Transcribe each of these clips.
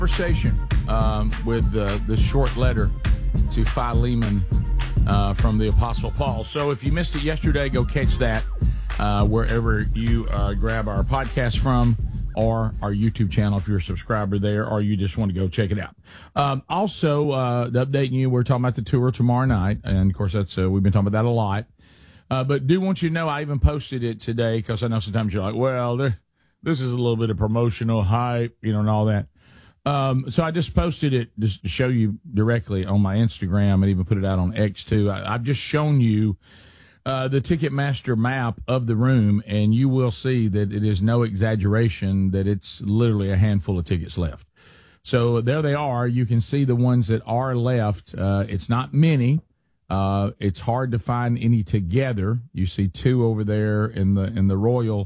Conversation with the short letter to Philemon from the Apostle Paul. So if you missed it yesterday, go catch that wherever you grab our podcast from, or our YouTube channel if you're a subscriber there, or you just want to go check it out. Also, updating you, we're talking about the tour tomorrow night, and of course that's we've been talking about that a lot. But do want you to know, I even posted it today because I know sometimes you're like, well, this is a little bit of promotional hype, and all that. So I just posted it just to show you directly on my Instagram and even put it out on X too. I've just shown you the Ticketmaster map of the room, and you will see that it is no exaggeration that it's literally a handful of tickets left. So there they are. You can see the ones that are left. It's not many. It's hard to find any together. You see two over there in the Royal,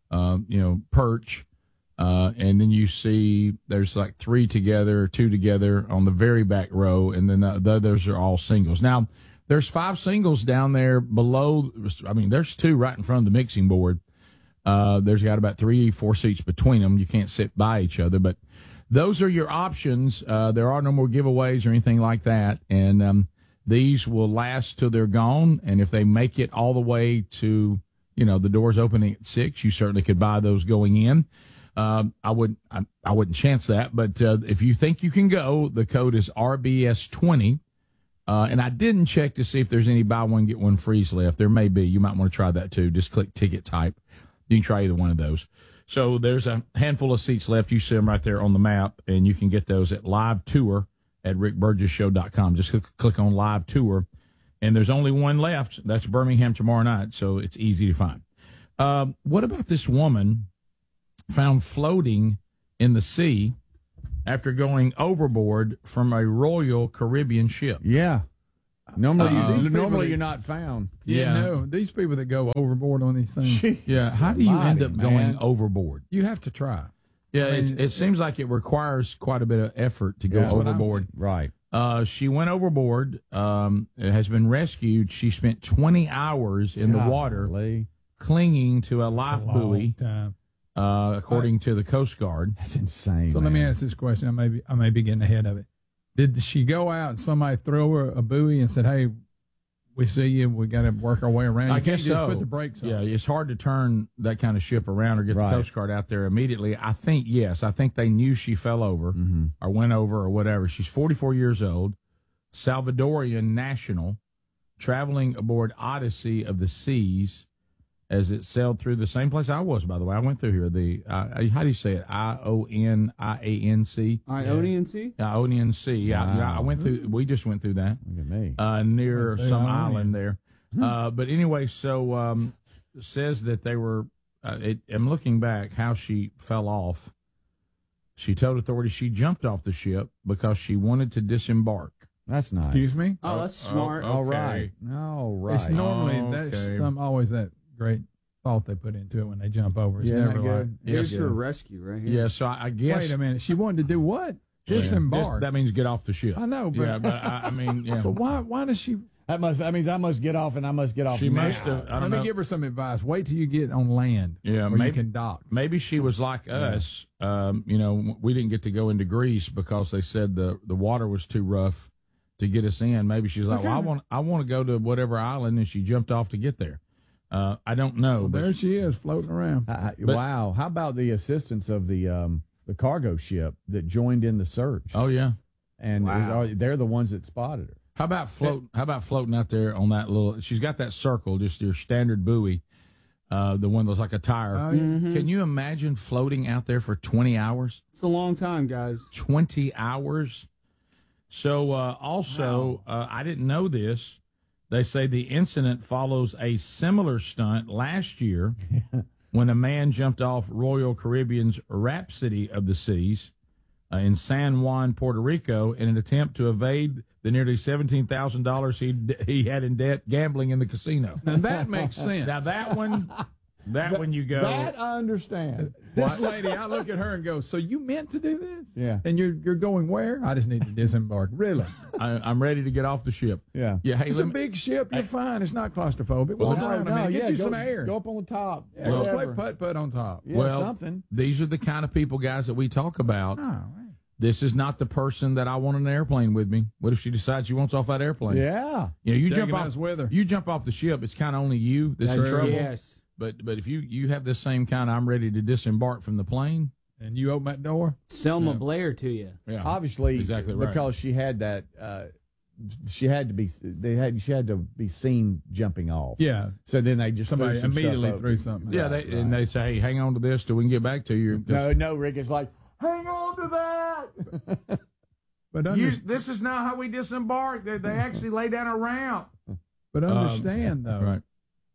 perch. And then you see there's like three together, two together on the very back row, and then the others are all singles. Now, there's 5 singles down there below. I mean, there's 2 right in front of the mixing board. There's got about 3-4 seats between them. You can't sit by each other, but those are your options. There are no more giveaways or anything like that, and these will last till they're gone. And if they make it all the way to, the doors opening at 6, you certainly could buy those going in. I wouldn't chance that, but if you think you can go, the code is RBS20. And I didn't check to see if there's any buy one, get one frees left. There may be. You might want to try that too. Just click ticket type. You can try either one of those. So there's a handful of seats left. You see them right there on the map, and you can get those at live tour at rickburgesshow.com. Just click on live tour, and there's only one left. That's Birmingham tomorrow night, so it's easy to find. What about this woman found floating in the sea after going overboard from a Royal Caribbean ship? Yeah. Normally you're not found. Yeah, no. These people that go overboard on these things. Yeah. How do you end up going overboard? You have to try. Yeah, it seems like it requires quite a bit of effort to go overboard. Right. She went overboard. It has been rescued. She spent 20 hours in the water clinging to a life buoy. According to the Coast Guard. That's insane. So let me ask this question. I may be getting ahead of it. Did she go out and somebody throw her a buoy and said, "Hey, we see you. We got to work our way around"? I guess so. Put the brakes on. Yeah, it's hard to turn that kind of ship around or get the Coast Guard out there immediately. I think yes. I think they knew she fell over or went over or whatever. She's 44 years old, Salvadorian national, traveling aboard Odyssey of the Seas, as it sailed through the same place I was, by the way. I went through here. The how do you say it? Ionian Sea. Ionian Sea. Ionian Sea. Yeah, I went through. We just went through that. Look at me. Near some island there. But anyway, so it says that they were. I'm looking back how she fell off. She told authorities she jumped off the ship because she wanted to disembark. That's nice. Excuse me. Oh, that's smart. Okay. All right. All right. It's normally that's always that great thought they put into it when they jump over. It's never like here's her rescue right here. Yeah, so I guess. Wait a minute. She wanted to do what? Disembark. That means get off the ship. I know, but I mean, yeah. But why does she? That means I must get off, and I must get off. She now. must have. Let me give her some advice. Wait till you get on land. Yeah, where maybe you can dock. Maybe she was like us. We didn't get to go into Greece because they said the water was too rough to get us in. Maybe she's like, well, I want to go to whatever island, and she jumped off to get there. I don't know. Well, there she is floating around. Wow. How about the assistance of the cargo ship that joined in the search? Oh yeah, and they're the ones that spotted her. How about floating out there on that little? She's got that circle, just your standard buoy, the one that's like a tire. Can you imagine floating out there for 20 hours? It's a long time, guys. 20 hours. So I didn't know this. They say the incident follows a similar stunt last year when a man jumped off Royal Caribbean's Rhapsody of the Seas in San Juan, Puerto Rico, in an attempt to evade the nearly $17,000 he had in debt gambling in the casino. Now that makes sense. Now that one you go. That I understand. This lady, I look at her and go, "So you meant to do this? Yeah. And you're going where? I just need to disembark. Really? I'm ready to get off the ship. Yeah. Yeah. Hey, It's a big ship. You're fine. It's not claustrophobic. Walk around a minute. Get you some air. Go up on the top. Yeah, go play putt-putt on top. Yeah, something. These are the kind of people, guys, that we talk about. Oh, this is not the person that I want on an airplane with me. What if she decides she wants off that airplane? Yeah. You know, you Taking jump off us with her. You jump off the ship. It's kind of only you that's in trouble. Yes. But if you have this same kind of I'm ready to disembark from the plane. And you open that door. Selma Blair to you. Yeah, Obviously, exactly right. because she had that. She had to be. She had to be seen jumping off. Yeah. So then they just Somebody threw some stuff immediately over. threw something. Yeah, and they say, hey, hang on to this till we can get back to you. No, Rick is like, hang on to that. But This is not how we disembark. They actually lay down a ramp. but understand though, Right.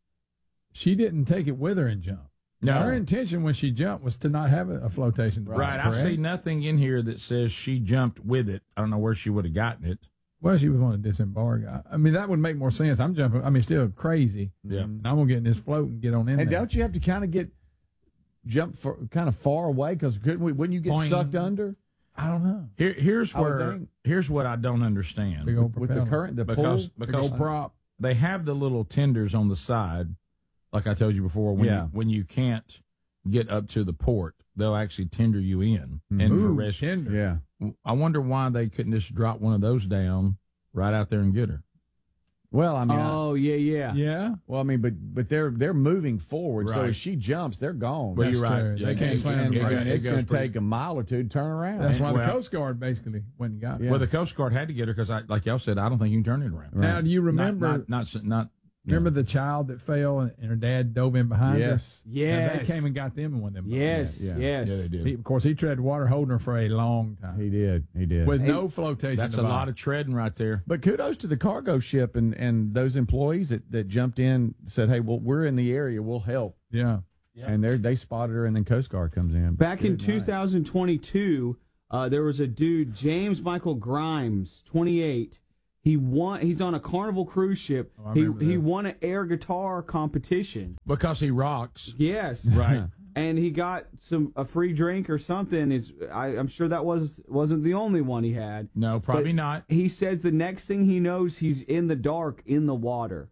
she didn't take it with her and jump. No. Her intention when she jumped was to not have a flotation device. Right. I correct? see nothing in here that says she jumped with it. I don't know where she would have gotten it. Well, she was going to disembark. I mean, that would make more sense. I'm jumping. I mean, still crazy. Yeah. And I'm going to get in this float and get on in And there. don't you have to kind of jump kind of far away? Because wouldn't you get Boing. sucked under? I don't know. Here's I would where think. here's what I don't understand. Big old With the propeller. current, the because pull? Big because old prop. they have the little tenders on the side, like I told you before. When you can't get up to the port, they'll actually tender you in and for Ooh, rescue. tender. Yeah. I wonder why they couldn't just drop one of those down right out there and get her. Well, I mean, Yeah. Yeah. but they're moving forward. So Right. if she jumps, they're gone. Well, That's you're right. true. Yeah, They can't it- slam And the brakes. it's it going goes to take a mile or two to turn around. That's why Well- the Coast Guard basically went and got her. Yeah. Well, the Coast Guard had to get her because, like y'all said, I don't think you can turn it around. Now, do you remember? Not remember the child that fell and her dad dove in behind Yes. her? Yes. Now, they came and got them in one of them. Yes. Yeah. Yes. Yeah, they did. Of course, he tread water holding her for a long time He did. with no flotation. That's a device. lot of treading right there. But kudos to the cargo ship and those employees that jumped in, said, hey, well, we're in the area. We'll help. Yeah. And they spotted her, and then Coast Guard comes in. Back in Good night. 2022, there was a dude, James Michael Grimes, 28. He's on a Carnival cruise ship. I he remember he that. won an air guitar competition. Because he rocks. Yes. Right. And he got a free drink or something. I'm sure that wasn't the only one he had. No, probably But not. He says the next thing he knows, he's in the dark in the water.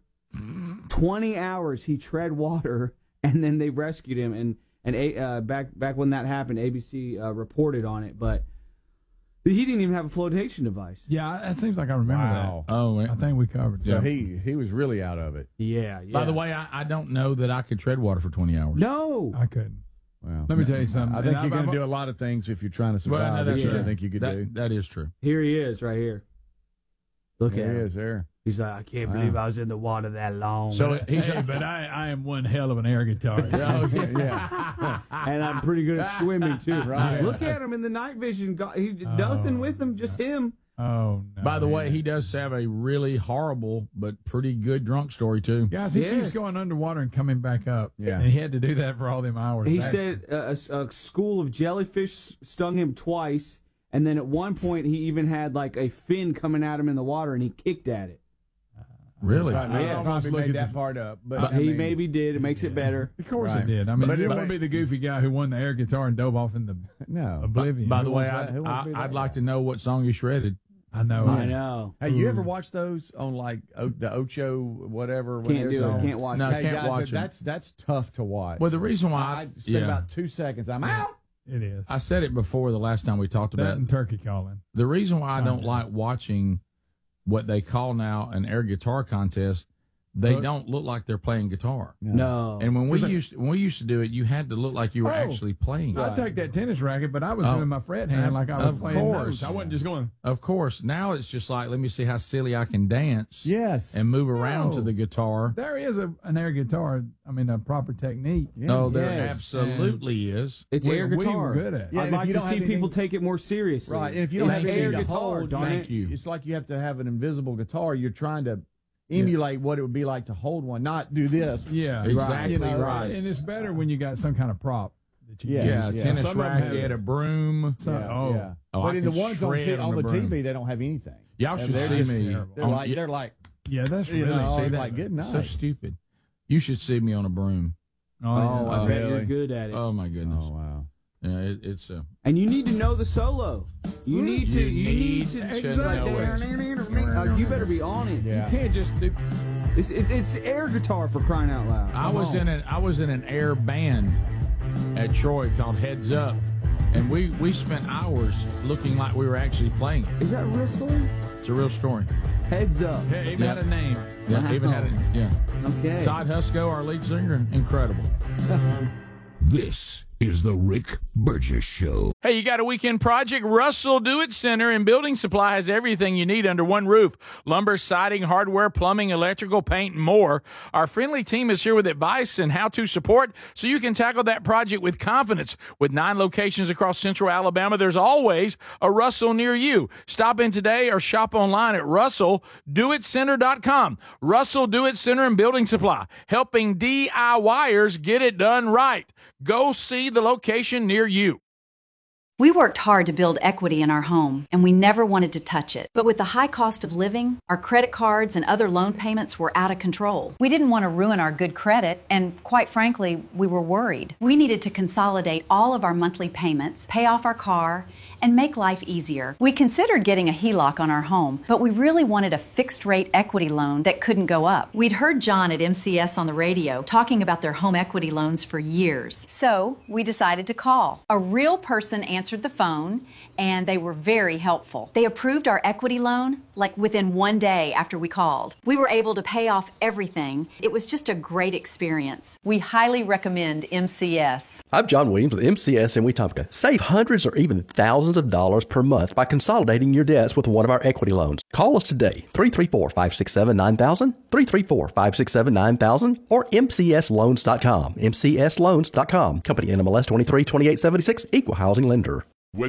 20 hours he tread water, and then they rescued him. And back when that happened, ABC reported on it, but he didn't even have a flotation device. Yeah, that seems like I remember Wow. Oh, that. I think we covered So that. he was really out of it. Yeah. By the way, I don't know that I could tread water for 20 hours. No. I couldn't. Wow. Let me tell you something. I think And you're going to I've- do a lot of things if you're trying to Well, survive. no, that that's you true. didn't think you could do. That is true. Here he is, right here. Look There at he him. is there. He's like, I can't Wow. believe I was in the water that long. So he's Hey, but I am one hell of an air guitarist. Oh, yeah. and I'm pretty good at swimming too. Right. Look at him in the night vision. He's nothing with him, just him. Oh, no. By the way, he does have a really horrible but pretty good drunk story too. Guys, he Yes. keeps going underwater and coming back up. Yeah. And he had to do that for all them hours. He back. said a school of jellyfish stung him twice, and then at one point he even had like a fin coming at him in the water, and he kicked at it. Really? I Yeah. probably Look made at that the- part up. But I He mean, maybe did. It makes it better. Of course Right. it did. I mean, But you it want to might- be the goofy guy who won the air guitar and dove off in the No. oblivion. By the way, wants that? Who wants to be I'd that like guy? to know what song you shredded. I know. I know. Hey, you ever watch those on like the Ocho whatever? when Can't it's do it. on? Can't watch No, it. Hey, can't guys, watch 'em. that's tough to watch. Well, the reason why I spent about 2 seconds. I'm out. It is. I said it before the last time we talked That about and turkey calling. the reason why I don't Contest. like watching what they call now an air guitar contest. They Look. don't look like they're playing guitar. No. And when we used to do it, you had to look like you were Oh. actually playing. I'd take that tennis racket, but I was Oh. doing my fret hand like I was Of playing course. notes. I wasn't just going. Of course, now it's just like let me see how silly I can dance Yes. and move around to No. the guitar. There is an air guitar. I mean, a proper technique. Yeah. Oh, there Yes. absolutely is. It's air We guitar. were good at it. Yeah, I'd and if like you to don't see have people anything- take it more seriously. Right, and if you don't It's have air anything to guitar, hold, darn Thank it. you. It's like you have to have an invisible guitar. You're trying to emulate what it would be like to hold one, not do this. Yeah, Exactly you know, right. And it's better when you got some kind of prop that you Yeah. use. Yeah, a tennis Some of them have racket, it. a broom. Some- Yeah, oh. yeah. Oh, I But in the can ones on, shred on on the the broom. TV, they don't have anything. Y'all And should they're see just- me. They're on- like they're like Yeah, that's you really know, see it's that. like good night. So stupid. You should see me on a broom. Oh, Oh, I Oh, bet you're really? good at it. Oh my goodness. Oh wow. Yeah, it's And you need to know the solo. You need to. You need to know it. You better be on it. Yeah. You can't just do. It's air guitar for crying out loud. I was in an air band at Troy called Heads Up, And we spent hours looking like we were actually playing it. Is that a real story? It's a real story. Heads up. Yeah, even had a name. Yeah, Wow. even had it. Yeah. Okay. Todd Husko, our lead singer, incredible. This is the Rick Burgess Show. Hey, you got a weekend project? Russell Do-It Center and Building Supply has everything you need under one roof. Lumber, siding, hardware, plumbing, electrical, paint, and more. Our friendly team is here with advice and how-to support so you can tackle that project with confidence. With 9 locations across central Alabama, there's always a Russell near you. Stop in today or shop online at russelldoitcenter.com. Russell Do-It Center and Building Supply, helping DIYers get it done right. Go see the location near you. We worked hard to build equity in our home, and we never wanted to touch it. But with the high cost of living, our credit cards and other loan payments were out of control. We didn't want to ruin our good credit, and quite frankly, we were worried. We needed to consolidate all of our monthly payments, pay off our car, and make life easier. We considered getting a HELOC on our home, but we really wanted a fixed-rate equity loan that couldn't go up. We'd heard John at MCS on the radio talking about their home equity loans for years. So we decided to call. A real person answered the phone, and they were very helpful. They approved our equity loan like within 1 day after we called. We were able to pay off everything. It was just a great experience. We highly recommend MCS. I'm John Williams with MCS in Wetumpka. Save hundreds or even thousands of dollars per month by consolidating your debts with one of our equity loans. Call us today, 334-567-9000, 334-567-9000, or mcsloans.com, mcsloans.com. Company NMLS 232876, Equal Housing Lender.